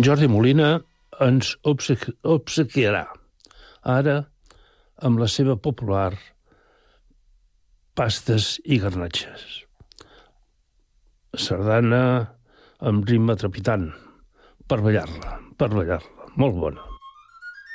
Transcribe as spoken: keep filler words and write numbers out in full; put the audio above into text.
En Jordi Molina ens obsequi obsequiarà ara amb la seva popular Pastes i garnatxes. Sardana amb ritme trepitant, per ballar-la, per ballar-la, molt bona.